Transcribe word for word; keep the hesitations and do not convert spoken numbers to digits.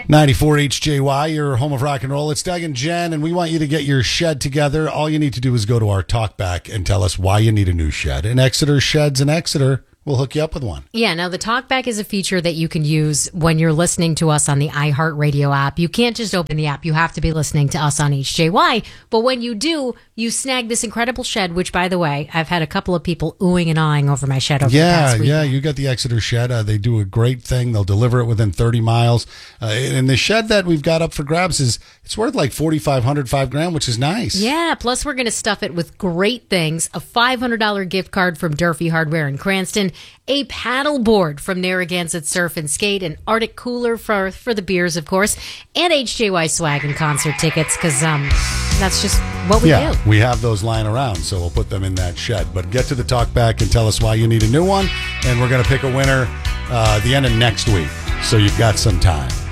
ninety-four H J Y, your home of rock and roll. It's Doug and Jen, and we want you to get your shed together. All you need to do is go to our talkback and tell us why you need a new shed. And Exeter Sheds in Exeter will hook you up with one. Yeah, now the talkback is a feature that you can use when you're listening to us on the iHeartRadio app. You can't just open the app. You have to be listening to us on H J Y. But when you do, you snag this incredible shed, which, by the way, I've had a couple of people oohing and ahhing over my shed over yeah, the past week. Yeah, you got the Exeter Shed. Uh, they do a great thing. They'll deliver it within thirty miles. Uh, and the shed that we've got up for grabs is it's worth like forty-five hundred dollars, five grand, which is nice. Yeah, plus we're going to stuff it with great things. A five hundred dollars gift card from Durfee Hardware in Cranston, a paddle board from Narragansett Surf and Skate, an Arctic cooler for for the beers, of course, and H J Y swag and concert tickets, because um, that's just what we yeah, do. We have those lying around, so we'll put them in that shed. But get to the talkback and tell us why you need a new one, and we're going to pick a winner uh, the end of next week, so you've got some time.